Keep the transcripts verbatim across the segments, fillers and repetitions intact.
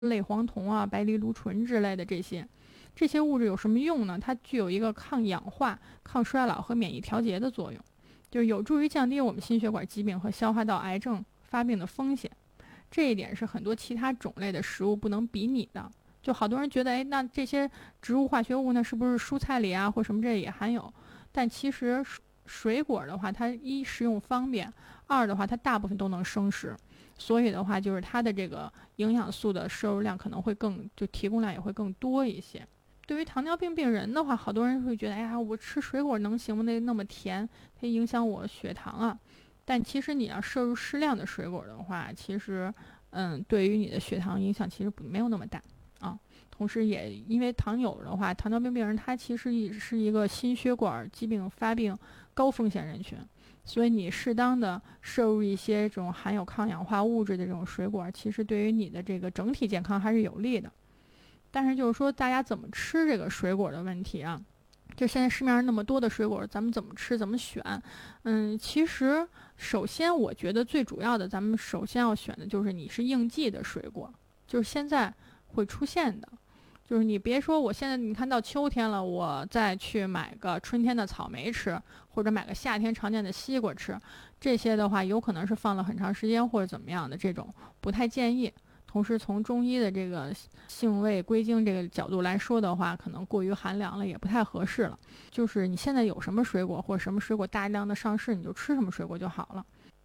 类黄酮啊、白藜芦醇之类的这些。这些物质有什么用呢？它具有一个抗氧化、抗衰老和免疫调节的作用，就是有助于降低我们心血管疾病和消化道癌症发病的风险。这一点是很多其他种类的食物不能比拟的。就好多人觉得，哎，那这些植物化学物呢，是不是蔬菜里啊或什么这也含有？但其实水果的话，它一食用方便，二的话它大部分都能生食，所以的话就是它的这个营养素的摄入量可能会更，就提供量也会更多一些。对于糖尿病病人的话，好多人会觉得，哎呀，我吃水果能行吗？那那么甜，它影响我血糖啊。但其实你要摄入适量的水果的话，其实，嗯，对于你的血糖影响其实没有那么大啊。同时也因为糖友的话，糖尿病病人他其实也是一个心血管疾病发病高风险人群，所以你适当的摄入一些这种含有抗氧化物质的这种水果，其实对于你的这个整体健康还是有利的。但是就是说大家怎么吃这个水果的问题啊，就现在市面上那么多的水果，咱们怎么吃怎么选？嗯，其实首先我觉得最主要的，咱们首先要选的就是你是应季的水果，就是现在会出现的。就是你别说我现在你看到秋天了，我再去买个春天的草莓吃，或者买个夏天常见的西瓜吃，这些的话有可能是放了很长时间或者怎么样的，这种不太建议。同时从中医的这个性味归经这个角度来说的话，可能过于寒凉了也不太合适了。就是你现在有什么水果或者什么水果大量的上市，你就吃什么水果就好了。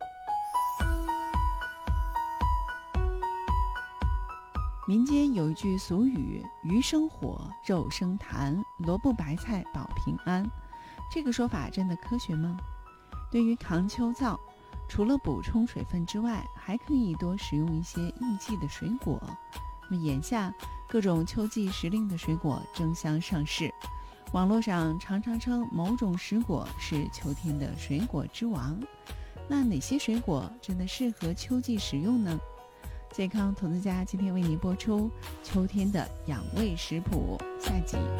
民间有一句俗语，鱼生火，肉生痰，萝卜白菜保平安。这个说法真的科学吗？对于抗秋燥，除了补充水分之外，还可以多食用一些应季的水果。那么眼下各种秋季时令的水果争相上市，网络上常常称某种水果是秋天的水果之王。那哪些水果真的适合秋季食用呢？健康投资家今天为您播出秋天的养胃食谱下集。